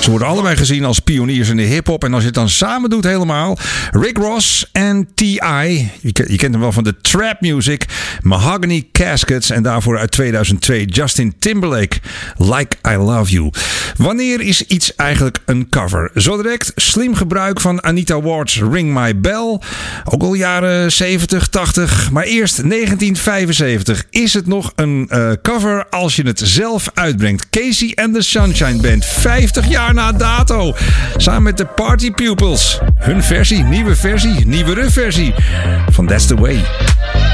Ze worden allebei gezien als pioniers in de hip-hop. En als je het dan samen doet helemaal. Rick Ross en T.I. Je kent hem wel van de trap music. Mahogany Caskets. En daarvoor uit 2002 Justin Timberlake. Like I Love You. Wanneer is iets eigenlijk een cover? Zo direct slim gebruik van Anita Ward's Ring My Bell. Ook al jaren 70, 80. Maar eerst 1975. Is het nog een cover als je het zelf uitbrengt? Casey and the Sunshine Band. 50 jaar na dato. Samen met de Party Pupils. Hun versie, nieuwe versie, nieuwere versie van That's the Way.